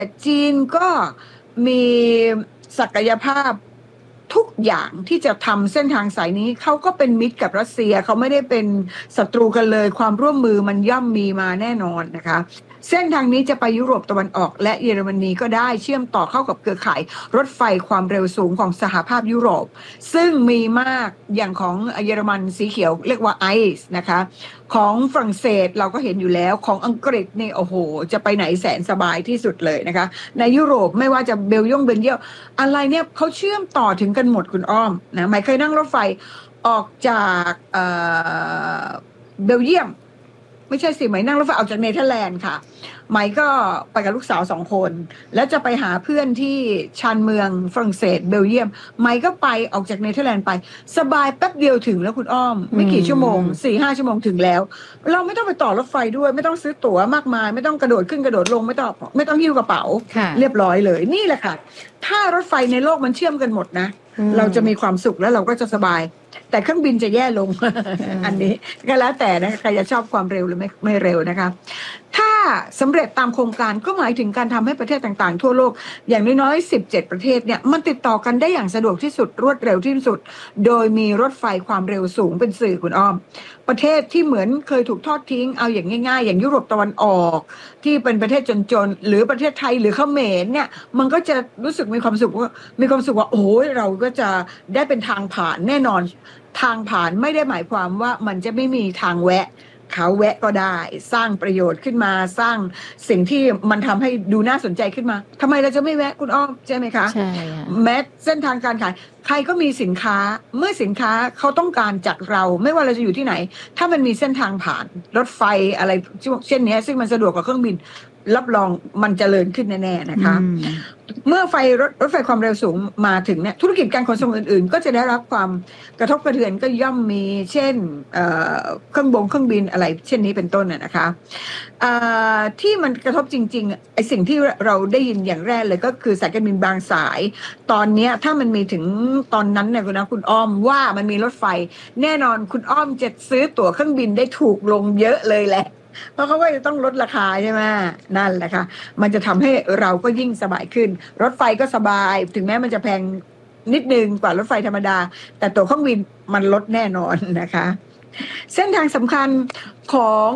จีนก็มีศักยภาพทุกอย่างที่จะทำเส้นทางสายนี้เขาก็เป็นมิตรกับรัสเซียเขาไม่ได้เป็นศัตรูกันเลยความร่วมมือมันย่อมมีมาแน่นอนนะคะเส้นทางนี้จะไปยุโรปตะวันออกและเยอรมนีก็ได้เชื่อมต่อเข้ากับเครือข่ายรถไฟความเร็วสูงของสหภาพยุโรปซึ่งมีมากอย่างของเยอรมันสีเขียวเรียกว่าไอซ์นะคะของฝรั่งเศสเราก็เห็นอยู่แล้วของอังกฤษนี่โอ้โหจะไปไหนแสนสบายที่สุดเลยนะคะในยุโรปไม่ว่าจะเบลเยียมอะไรเนี่ยเขาเชื่อมต่อถึงกันหมดคุณอ้อมนะหมายเคยนั่งรถไฟออกจากเบลเยียมไม่ใช่สิหมายนั่งรถไฟออกจากเนเธอร์แลนด์ค่ะหมายก็ไปกับลูกสาว2 คนแล้วจะไปหาเพื่อนที่ชานเมืองฝรั่งเศสเบลเยียมหมายก็ไปออกจากเนเธอร์แลนด์ไปสบายแป๊บเดียวถึงแล้วคุณอ้อมไม่กี่ชั่วโมง 4-5 ชั่วโมงถึงแล้วเราไม่ต้องไปต่อรถไฟด้วยไม่ต้องซื้อตั๋วมากมายไม่ต้องกระโดดขึ้นกระโดดลงไม่ต้องหิ้วกระเป๋าเรียบร้อยเลยนี่แหละค่ะถ้ารถไฟในโลกมันเชื่อมกันหมดนะเราจะมีความสุขแล้วเราก็จะสบายแต่เครื่องบินจะแย่ลง อันนี้ก็แล้วแต่นะใครจะชอบความเร็วหรือไม่เร็วนะคะถ้าสำเร็จตามโครงการก็หมายถึงการทำให้ประเทศต่างๆทั่วโลกอย่างน้อยๆ17 ประเทศเนี่ยมันติดต่อกันได้อย่างสะดวกที่สุดรวดเร็วที่สุดโดยมีรถไฟความเร็วสูงเป็นสื่อคุณอ้อมประเทศที่เหมือนเคยถูกทอดทิ้งเอาอย่างง่ายๆอย่างยุโรปตะวันออกที่เป็นประเทศจนๆหรือประเทศไทยหรือเขมรเนี่ยมันก็จะรู้สึกมีความสุขว่าโอ้ยเราก็จะได้เป็นทางผ่านแน่นอนทางผ่านไม่ได้หมายความว่ามันจะไม่มีทางแวะเขาแวะก็ได้สร้างประโยชน์ขึ้นมาสร้างสิ่งที่มันทำให้ดูน่าสนใจขึ้นมาทำไมเราจะไม่แวะคุณอ้อมใช่ไหมคะใช่แม้เส้นทางการขายใครก็มีสินค้าเมื่อสินค้าเขาต้องการจากเราไม่ว่าเราจะอยู่ที่ไหนถ้ามันมีเส้นทางผ่านรถไฟอะไรเช่นนี้ซึ่งมันสะดวกกว่าเครื่องบินรับรองมันเจริญขึ้นแน่ๆนะคะเมื่อรถไฟความเร็วสูงมาถึงเนี่ยธุรกิจการขนส่งอื่นๆก็จะได้รับความกระทบกระเทือนก็ย่อมมีเช่นเครื่องบินอะไรเช่นนี้เป็นต้นนะคะที่มันกระทบจริงๆไอ้สิ่งที่เราได้ยินอย่างแรกเลยก็คือสายการบินบางสายตอนนี้ถ้ามันมีถึงตอนนั้นเนี่ยคุณอ้อมว่ามันมีรถไฟแน่นอนคุณอ้อมจะซื้อตั๋วเครื่องบินได้ถูกลงเยอะเลยแหละเพราะเขาก็จะต้องลดราคาใช่ไหมนั่นแหละค่ะมันจะทำให้เราก็ยิ่งสบายขึ้นรถไฟก็สบายถึงแม้มันจะแพงนิดนึงกว่ารถไฟธรรมดาแต่ตั๋วเครื่องบินมันลดแน่นอนนะคะเส้นทางสำคัญของ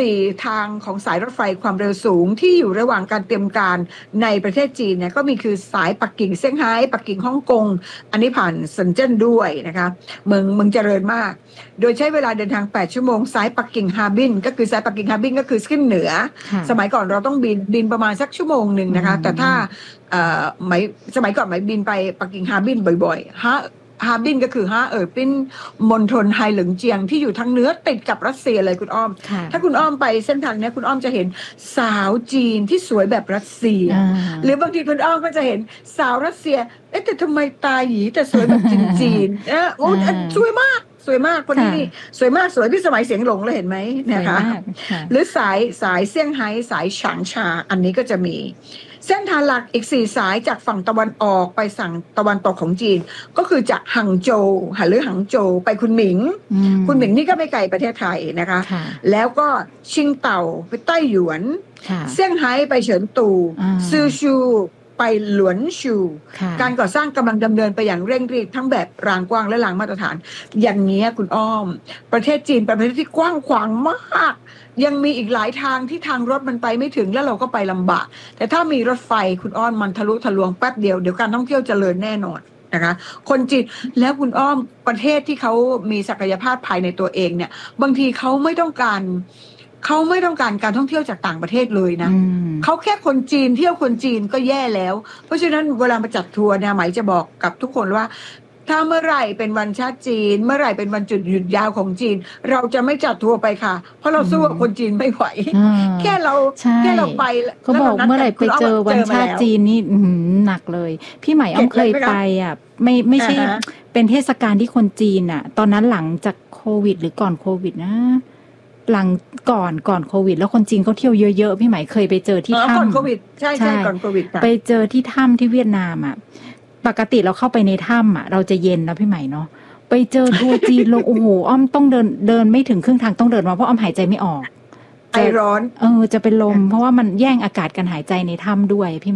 4 ทางของสายรถไฟความเร็วสูงที่อยู่ระหว่างการเตรียมการในประเทศจีนเนี่ยก็มีคือสายปักกิ่งเซี่ยงไฮ้ปักกิ่งฮ่องกงอันนี้ผ่านเซินเจิ้นด้วยนะคะเมืองเจริญมากโดยใช้เวลาเดินทาง8 ชั่วโมงสายปักกิ่งฮาร์บินก็คือสายปักกิ่งฮาร์บินก็คือขึ้นเหนือสมัยก่อนเราต้องบินประมาณสัก1 ชั่วโมงนะคะแต่ถ้าสมัยก่อนบินไปปักกิ่งฮาร์บินบ่อยๆฮาร์บินก็คือเป็นมณฑลไฮเหลิงเจียงที่อยู่ทางเหนือติดกับรัสเซียเลยคุณอ้อมถ้าคุณอ้อมไปเส้นทางนี้คุณอ้อมจะเห็นสาวจีนที่สวยแบบรัสเซียหรือบางทีคุณอ้อมก็จะเห็นสาวรัสเซียแต่ทำไมตาหยีแต่สวยแบบจีนโอ้สวยมากคนนี้นี่สวยมากสวยพี่สมัยเสียงหลงเลยเห็นไหมนะคะหรือสายเซี่ยงไฮ้สายฉางชาอันนี้ก็จะมีเส้นทางหลักอีก4 สายจากฝั่งตะวันออกไปฝั่งตะวันตกของจีนก็คือจากหังโจวหรือหังโจวไปคุณหมิงนี่ก็ไม่ไกลประเทศไทยนะคะแล้วก็ชิงเต่าไปไต้หยวนเซี่ยงไฮ้ไปเฉินตูซือชูไปหลวนชูการก่อสร้างกำลังดำเนินไปอย่างเร่งรีบทั้งแบบรางกว้างและรางมาตรฐานอย่างนี้คุณอ้อมประเทศจีนเป็นประเทศที่กว้างขวางมากยังมีอีกหลายทางที่ทางรถมันไปไม่ถึงแล้วเราก็ไปลำบากแต่ถ้ามีรถไฟคุณอ้อมมันทะลุทะลวงแป๊บเดียวเดี๋ยวการท่องเที่ยวเจริญแน่นอนนะคะคนจีนแล้วคุณอ้อมประเทศที่เขามีศักยภาพภายในตัวเองเนี่ยบางทีเขาไม่ต้องการการท่องเที่ยวจากต่างประเทศเลยนะเขาแค่คนจีนเที่ยวคนจีนก็แย่แล้วเพราะฉะนั้นเวลามาจัดทัวร์เนี่ยหมายจะบอกกับทุกคนว่าถ้าเมื่อไหร่เป็นวันชาติจีนเมื่อไหร่เป็นวันหยุดยาวของจีนเราจะไม่จัดทัวร์ไปค่ะเพราะเราสู้กับคนจีนไม่ไหวแค่เราไปเขาบอกเมื่อไหร่ไปเจอวันชาติจีนนี่หนักเลยพี่ใหม่อ้อมเคยไปอ่ะไม่ใช่เป็นเทศกาลที่คนจีนอ่ะตอนนั้นหลังจากโควิดหรือก่อนโควิดนะหลังก่อนโควิดแล้วคนจีนเขาเที่ยวเยอะๆพี่ใหม่เคยไปเจอที่ถ้ำก่อนโควิดใช่ก่อนโควิดไปเจอที่ถ้ำที่เวียดนามอ่ะปกติเราเข้าไปในถ้ำอ่ะเราจะเย็นนะพี่ใหม่เนาะไปเจอทัวร์จีนลงโอ้โหอ้อมต้องเดินไม่ถึงครึ่งทางต้องเดินมาเพราะอ้อมหายใจไม่ออกไอร้อนจะเป็นลมเพราะว่ามันแย่งอากาศกันหายใจในถ้ำด้วยพี่